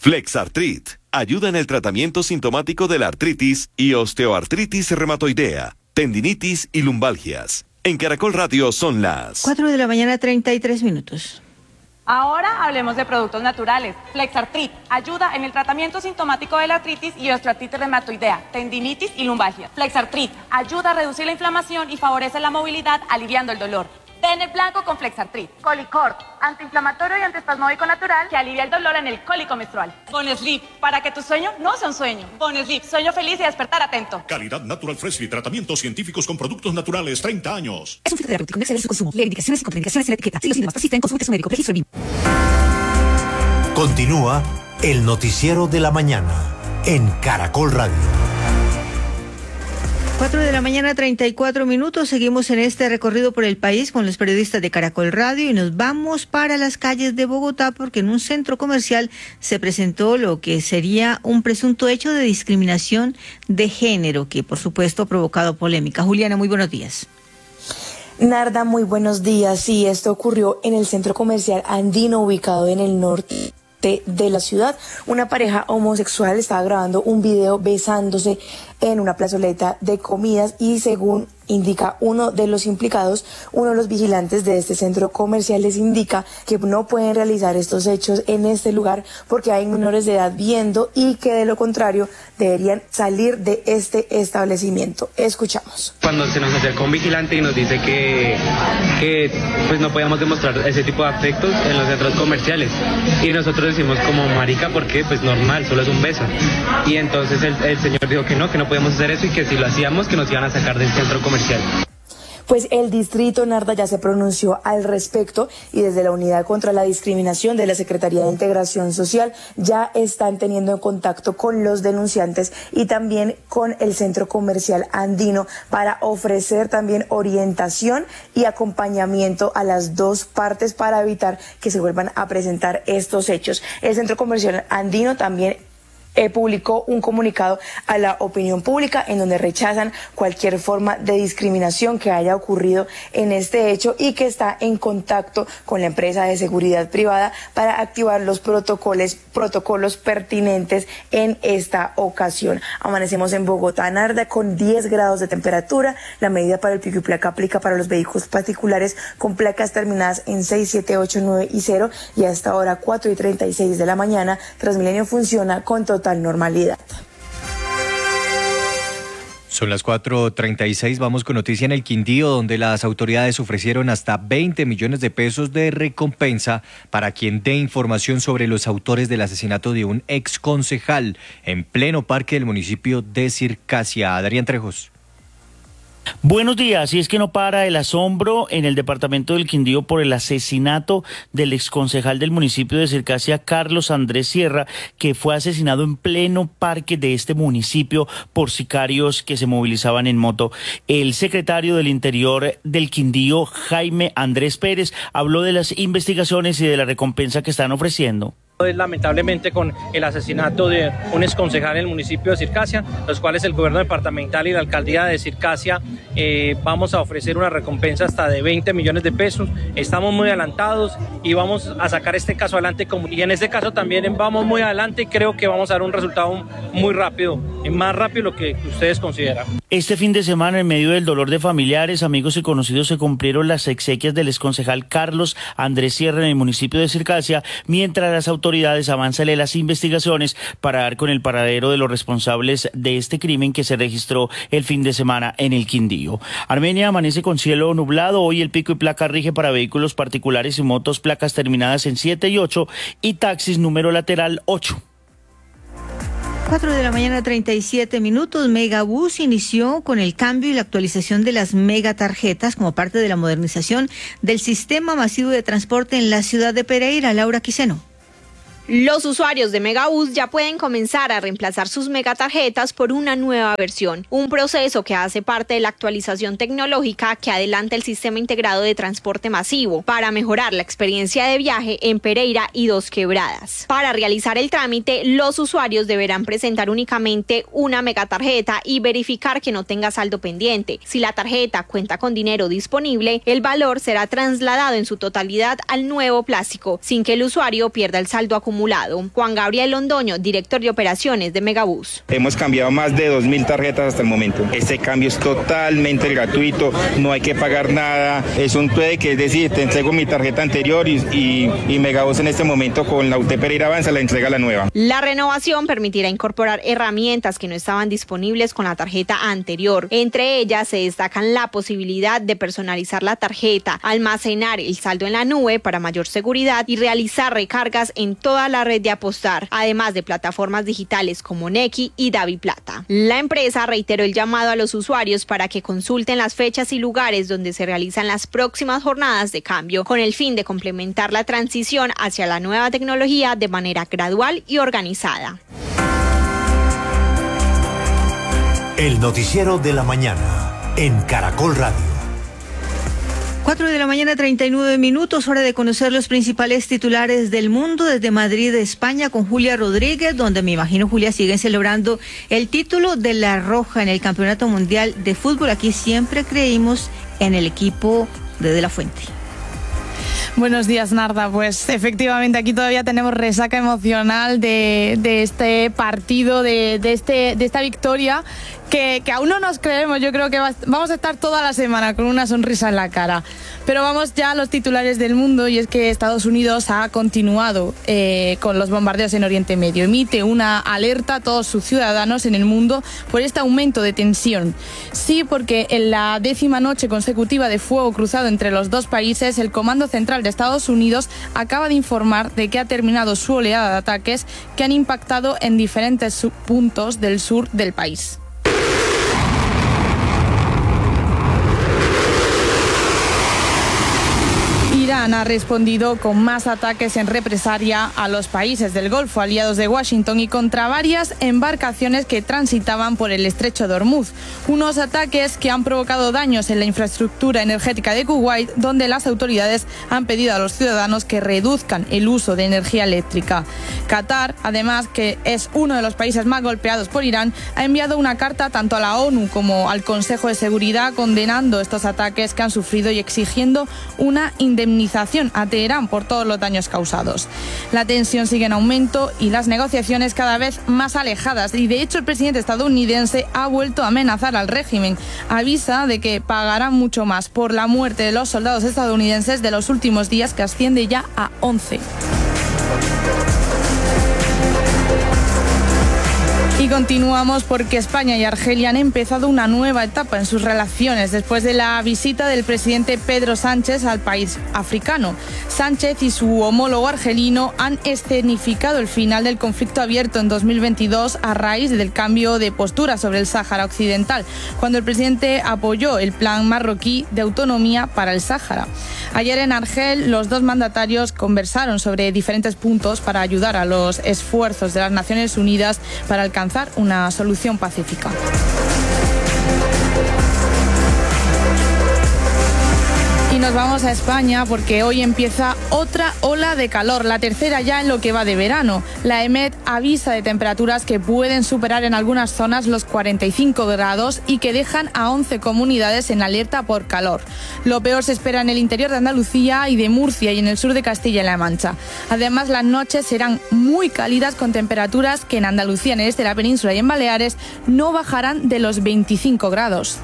Flexartrit ayuda en el tratamiento sintomático de la artritis y osteoartritis reumatoidea, tendinitis y lumbalgias. En Caracol Radio son las 4 de la mañana, 33 minutos. Ahora hablemos de productos naturales. Flexartrit ayuda en el tratamiento sintomático de la artritis y osteoartritis reumatoidea, tendinitis y lumbalgia. Flexartrit ayuda a reducir la inflamación y favorece la movilidad, aliviando el dolor. Tene blanco con Flexartrit. Colicort, antiinflamatorio y antiespasmódico natural que alivia el dolor en el cólico menstrual. Bonesleep, para que tu sueño no sea un sueño. Bonesleep, sueño feliz y despertar atento. Calidad Natural Freshly, tratamientos científicos con productos naturales, 30 años. Es un fitoterapéutico, no exceder su consumo. Leer indicaciones y contraindicaciones en la etiqueta. Si los síntomas persisten, consulte su médico. Registro BIM. Continúa el noticiero de la mañana en Caracol Radio. 4 de la mañana, 34 minutos. Seguimos en este recorrido por el país con los periodistas de Caracol Radio y nos vamos para las calles de Bogotá porque en un centro comercial se presentó lo que sería un presunto hecho de discriminación de género que, por supuesto, ha provocado polémica. Juliana, muy buenos días. Narda, muy buenos días. Sí, esto ocurrió en el centro comercial Andino, ubicado en el norte de la ciudad. Una pareja homosexual estaba grabando un video besándose en una plazoleta de comidas y, según indica uno de los implicados, uno de los vigilantes de este centro comercial les indica que no pueden realizar estos hechos en este lugar porque hay menores de edad viendo y que de lo contrario deberían salir de este establecimiento. Escuchamos. Cuando se nos acercó un vigilante y nos dice que pues no podíamos demostrar ese tipo de afectos en los centros comerciales y nosotros decimos como marica porque pues normal, solo es un beso, y entonces el señor dijo que no podíamos hacer eso y que si lo hacíamos que nos iban a sacar del centro comercial. Pues el distrito, Narda, ya se pronunció al respecto y desde la Unidad contra la Discriminación de la Secretaría de Integración Social ya están teniendo en contacto con los denunciantes y también con el centro comercial Andino para ofrecer también orientación y acompañamiento a las dos partes para evitar que se vuelvan a presentar estos hechos. El centro comercial Andino también publicó un comunicado a la opinión pública en donde rechazan cualquier forma de discriminación que haya ocurrido en este hecho y que está en contacto con la empresa de seguridad privada para activar los protocolos pertinentes en esta ocasión. Amanecemos en Bogotá, Narda, con 10 grados de temperatura. La medida para el pico y placa aplica para los vehículos particulares con placas terminadas en 6, 7, 8, 9 y 0 y a esta hora 4:36 de la mañana Transmilenio funciona con total normalidad. Son las 4:36, vamos con noticia en el Quindío, donde las autoridades ofrecieron hasta 20 millones de pesos de recompensa para quien dé información sobre los autores del asesinato de un ex concejal en pleno parque del municipio de Circasia. Adrián Trejos. Buenos días, y es que no para el asombro en el departamento del Quindío por el asesinato del exconcejal del municipio de Circasia, Carlos Andrés Sierra, que fue asesinado en pleno parque de este municipio por sicarios que se movilizaban en moto. El secretario del Interior del Quindío, Jaime Andrés Pérez, habló de las investigaciones y de la recompensa que están ofreciendo. Lamentablemente con el asesinato de un exconcejal en el municipio de Circasia, los cuales el gobierno departamental y la alcaldía de Circasia vamos a ofrecer una recompensa hasta de 20 millones de pesos. Estamos muy adelantados y vamos a sacar este caso adelante, y en este caso también vamos muy adelante y creo que vamos a dar un resultado muy rápido, más rápido de lo que ustedes consideran. Este fin de semana, en medio del dolor de familiares, amigos y conocidos, se cumplieron las exequias del exconcejal Carlos Andrés Sierra en el municipio de Circasia, mientras las autoridades avanzan en las investigaciones para dar con el paradero de los responsables de este crimen que se registró el fin de semana en el Quindío. Armenia amanece con cielo nublado. Hoy el pico y placa rige para vehículos particulares y motos, placas terminadas en 7 y 8 y taxis número lateral 8. 4 de la mañana, 37 minutos. Megabús inició con el cambio y la actualización de las megatarjetas como parte de la modernización del sistema masivo de transporte en la ciudad de Pereira. Laura Quiseno. Los usuarios de Megabús ya pueden comenzar a reemplazar sus megatarjetas por una nueva versión, un proceso que hace parte de la actualización tecnológica que adelanta el sistema integrado de transporte masivo para mejorar la experiencia de viaje en Pereira y Dos Quebradas. Para realizar el trámite, los usuarios deberán presentar únicamente una megatarjeta y verificar que no tenga saldo pendiente. Si la tarjeta cuenta con dinero disponible, el valor será trasladado en su totalidad al nuevo plástico, sin que el usuario pierda el saldo acumulado acumulado. Juan Gabriel Londoño, director de operaciones de Megabús. Hemos cambiado más de 2.000 tarjetas hasta el momento. Este cambio es totalmente gratuito, no hay que pagar nada. Es un trueque, es decir, te entrego mi tarjeta anterior y Megabús en este momento con la UT Pereira Avanza la entrega la nueva. La renovación permitirá incorporar herramientas que no estaban disponibles con la tarjeta anterior. Entre ellas se destacan la posibilidad de personalizar la tarjeta, almacenar el saldo en la nube para mayor seguridad y realizar recargas en toda la red de Apostar, además de plataformas digitales como Nequi y DaviPlata. La empresa reiteró el llamado a los usuarios para que consulten las fechas y lugares donde se realizan las próximas jornadas de cambio, con el fin de complementar la transición hacia la nueva tecnología de manera gradual y organizada. El noticiero de la mañana en Caracol Radio. 4 de la mañana, 39 minutos, hora de conocer los principales titulares del mundo desde Madrid, España, con Julia Rodríguez, donde me imagino, Julia, siguen celebrando el título de La Roja en el Campeonato Mundial de Fútbol. Aquí siempre creímos en el equipo de la Fuente. Buenos días, Narda. Pues efectivamente aquí todavía tenemos resaca emocional de este partido, de esta victoria que aún no nos creemos. Yo creo que vamos a estar toda la semana con una sonrisa en la cara. Pero vamos ya a los titulares del mundo, y es que Estados Unidos ha continuado con los bombardeos en Oriente Medio. Emite una alerta a todos sus ciudadanos en el mundo por este aumento de tensión. Sí, porque en la 10ª noche consecutiva de fuego cruzado entre los dos países, el Comando Central de Estados Unidos acaba de informar de que ha terminado su oleada de ataques que han impactado en diferentes puntos del sur del país. Irán ha respondido con más ataques en represalia a los países del Golfo, aliados de Washington, y contra varias embarcaciones que transitaban por el estrecho de Hormuz. Unos ataques que han provocado daños en la infraestructura energética de Kuwait, donde las autoridades han pedido a los ciudadanos que reduzcan el uso de energía eléctrica. Qatar, además, que es uno de los países más golpeados por Irán, ha enviado una carta tanto a la ONU como al Consejo de Seguridad condenando estos ataques que han sufrido y exigiendo una indemnización a Teherán por todos los daños causados. La tensión sigue en aumento y las negociaciones cada vez más alejadas, y de hecho el presidente estadounidense ha vuelto a amenazar al régimen. Avisa de que pagarán mucho más por la muerte de los soldados estadounidenses de los últimos días, que asciende ya a 11. Y continuamos porque España y Argelia han empezado una nueva etapa en sus relaciones después de la visita del presidente Pedro Sánchez al país africano. Sánchez y su homólogo argelino han escenificado el final del conflicto abierto en 2022 a raíz del cambio de postura sobre el Sáhara Occidental, cuando el presidente apoyó el plan marroquí de autonomía para el Sáhara. Ayer en Argel, los dos mandatarios conversaron sobre diferentes puntos para ayudar a los esfuerzos de las Naciones Unidas para alcanzar una solución pacífica. Y nos vamos a España porque hoy empieza otra ola de calor, la tercera ya en lo que va de verano. La EMET avisa de temperaturas que pueden superar en algunas zonas los 45 grados y que dejan a 11 comunidades en alerta por calor. Lo peor se espera en el interior de Andalucía y de Murcia y en el sur de Castilla-La Mancha. Además, las noches serán muy cálidas con temperaturas que en Andalucía, en el este de la península y en Baleares no bajarán de los 25 grados.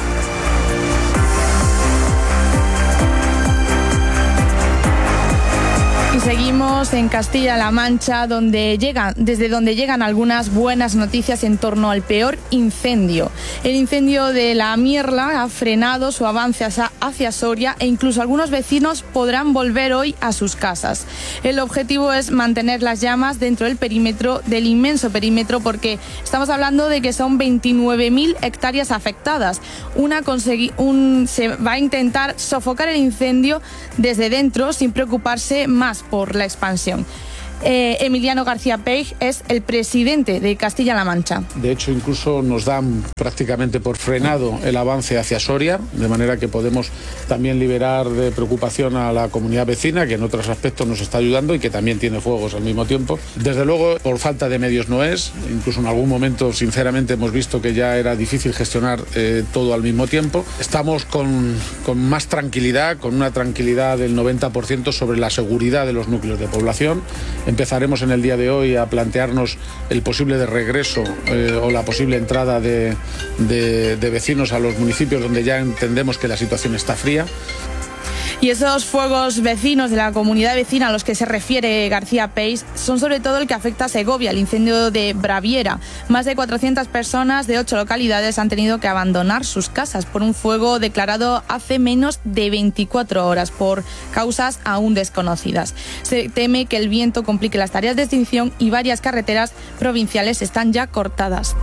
Y seguimos en Castilla-La Mancha, desde donde llegan algunas buenas noticias en torno al peor incendio. El incendio de la Mierla ha frenado su avance hacia Soria e incluso algunos vecinos podrán volver hoy a sus casas. El objetivo es mantener las llamas dentro del inmenso perímetro, porque estamos hablando de que son 29.000 hectáreas afectadas. Se va a intentar sofocar el incendio desde dentro sin preocuparse más por la expansión. Emiliano García Peig es el presidente de Castilla-La Mancha. De hecho, incluso nos dan prácticamente por frenado el avance hacia Soria, de manera que podemos también liberar de preocupación a la comunidad vecina, que en otros aspectos nos está ayudando y que también tiene fuegos al mismo tiempo. Desde luego, por falta de medios no es. Incluso en algún momento, sinceramente, hemos visto que ya era difícil gestionar todo al mismo tiempo. Estamos con más tranquilidad, con una tranquilidad del 90% sobre la seguridad de los núcleos de población. empezaremos en el día de hoy a plantearnos el posible de regreso o la posible entrada de vecinos a los municipios donde ya entendemos que la situación está fría. Y esos fuegos vecinos de la comunidad vecina a los que se refiere García Peis son sobre todo el que afecta a Segovia, el incendio de Braviera. Más de 400 personas de 8 localidades han tenido que abandonar sus casas por un fuego declarado hace menos de 24 horas por causas aún desconocidas. Se teme que el viento complique las tareas de extinción y varias carreteras provinciales están ya cortadas.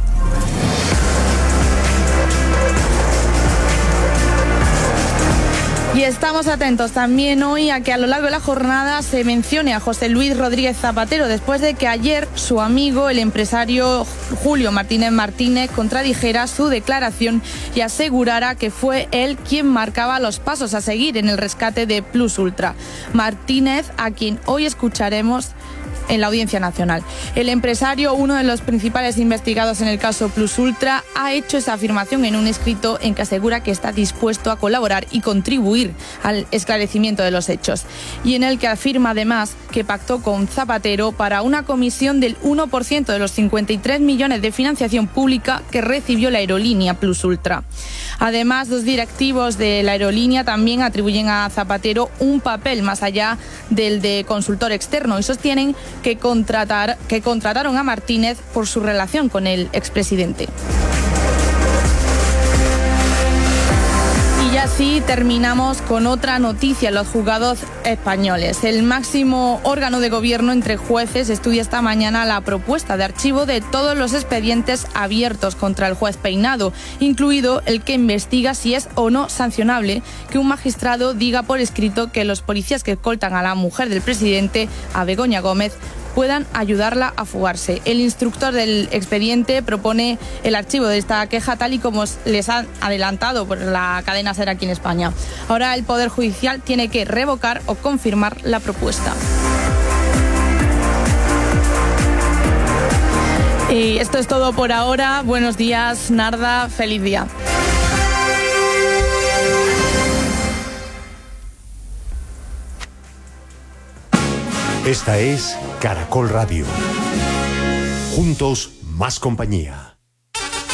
Y estamos atentos también hoy a que a lo largo de la jornada se mencione a José Luis Rodríguez Zapatero, después de que ayer su amigo, el empresario Julio Martínez, contradijera su declaración y asegurara que fue él quien marcaba los pasos a seguir en el rescate de Plus Ultra. Martínez, a quien hoy escucharemos en la Audiencia Nacional. El empresario, uno de los principales investigados en el caso Plus Ultra, ha hecho esa afirmación en un escrito en que asegura que está dispuesto a colaborar y contribuir al esclarecimiento de los hechos, y en el que afirma además que pactó con Zapatero para una comisión del 1% de los 53 millones de financiación pública que recibió la aerolínea Plus Ultra. Además, 2 directivos de la aerolínea también atribuyen a Zapatero un papel más allá del de consultor externo y sostienen que contrataron a Martínez por su relación con el expresidente. Y así terminamos con otra noticia en los juzgados españoles. El máximo órgano de gobierno entre jueces estudia esta mañana la propuesta de archivo de todos los expedientes abiertos contra el juez Peinado, incluido el que investiga si es o no sancionable que un magistrado diga por escrito que los policías que escoltan a la mujer del presidente, a Begoña Gómez, puedan ayudarla a fugarse. El instructor del expediente propone el archivo de esta queja tal y como les han adelantado por la cadena SER aquí en España. Ahora el Poder Judicial tiene que revocar o confirmar la propuesta. Y esto es todo por ahora. Buenos días, Narda. Feliz día. Esta es Caracol Radio. Juntos, más compañía.